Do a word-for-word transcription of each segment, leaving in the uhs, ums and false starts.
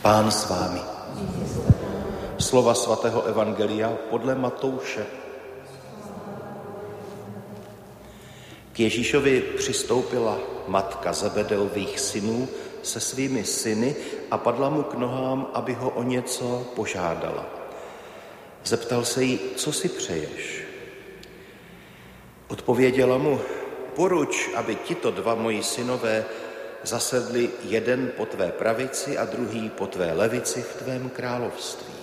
Pán s vámi. Slova svatého evangelia podle Matouše. K Ježíšovi přistoupila matka Zebedeových synů se svými syny a padla mu k nohám, aby ho o něco požádala. Zeptal se jí, co si přeješ? Odpověděla mu, poruč, aby tito dva moji synové zasedli jeden po tvé pravici a druhý po tvé levici v tvém království.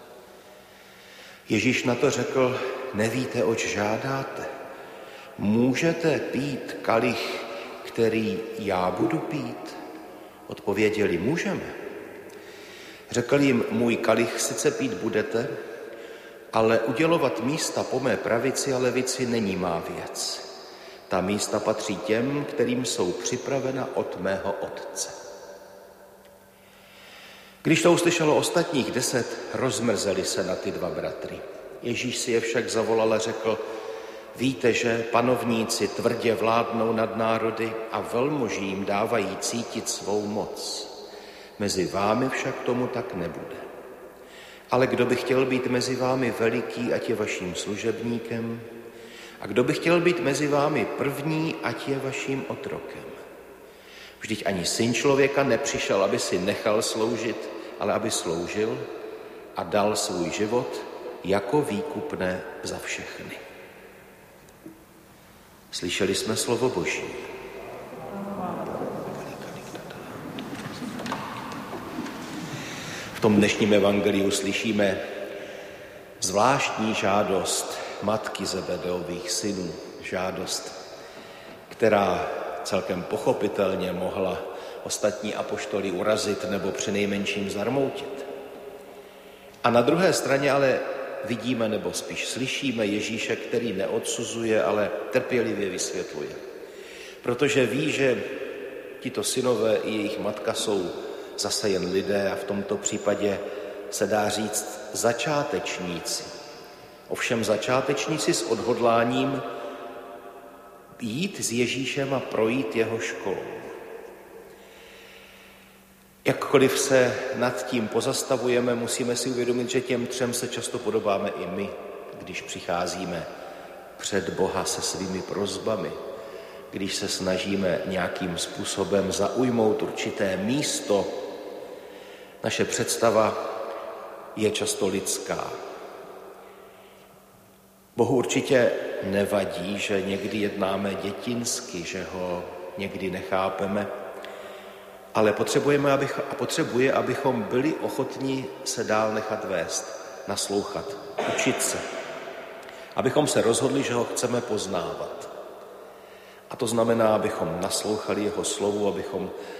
Ježíš na to řekl, nevíte, oč žádáte. Můžete pít kalich, který já budu pít? Odpověděli, můžeme. Řekl jim, můj kalich sice pít budete, ale udělovat místa po mé pravici a levici není má věc. Ta místa patří těm, kterým jsou připravena od mého Otce. Když to uslyšelo ostatních deset, rozmrzeli se na ty dva bratry. Ježíš si je však zavolal a řekl, víte, že panovníci tvrdě vládnou nad národy a velmoži jim dávají cítit svou moc. Mezi vámi však tomu tak nebude. Ale kdo by chtěl být mezi vámi veliký, ať je vaším služebníkem, a kdo by chtěl být mezi vámi první, ať je vaším otrokem. Vždyť ani syn člověka nepřišel, aby si nechal sloužit, ale aby sloužil a dal svůj život jako výkupné za všechny. Slyšeli jsme slovo Boží. V tom dnešním evangeliu slyšíme zvláštní žádost matky Zebedeových synů. Žádost, která celkem pochopitelně mohla ostatní apoštoly urazit nebo přinejmenším zarmoutit. A na druhé straně ale vidíme, nebo spíš slyšíme Ježíše, který neodsuzuje, ale trpělivě vysvětluje. Protože ví, že tito synové i jejich matka jsou zase jen lidé a v tomto případě se dá říct začátečníci. Ovšem začátečníci s odhodláním jít s Ježíšem a projít jeho školou. Jakkoliv se nad tím pozastavujeme, musíme si uvědomit, že těm třem se často podobáme i my, když přicházíme před Boha se svými prosbami, když se snažíme nějakým způsobem zaujmout určité místo. Naše představa je často lidská. Bohu určitě nevadí, že někdy jednáme dětinsky, že ho někdy nechápeme, ale potřebujeme, abych, a potřebuje, abychom byli ochotní se dál nechat vést, naslouchat, učit se. Abychom se rozhodli, že ho chceme poznávat. A to znamená, abychom naslouchali jeho slovu, abychom